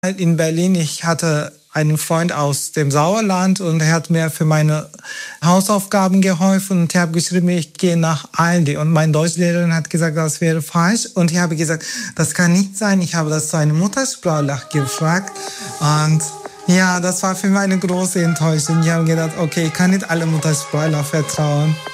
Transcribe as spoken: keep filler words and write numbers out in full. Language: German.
In Berlin, ich hatte einen Freund aus dem Sauerland und er hat mir für meine Hausaufgaben geholfen und ich habe geschrieben, ich gehe nach Aldi und meine Deutschlehrerin hat gesagt, das wäre falsch und ich habe gesagt, das kann nicht sein, ich habe das zu einem Muttersprachler gefragt und ja, das war für mich eine große Enttäuschung. Ich habe gedacht, okay, ich kann nicht alle Muttersprachler vertrauen.